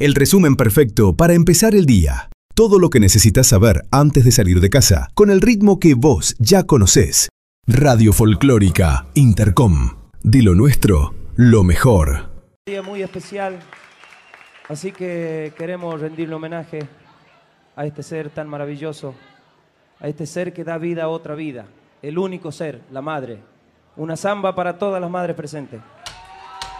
El resumen perfecto para empezar el día. Todo lo que necesitas saber antes de salir de casa, con el ritmo que vos ya conocés. Radio Folclórica Intercom. De lo nuestro, lo mejor. Un día muy especial, así que queremos rendirle homenaje a este ser tan maravilloso, a este ser que da vida a otra vida, el único ser, la madre. Una samba para todas las madres presentes.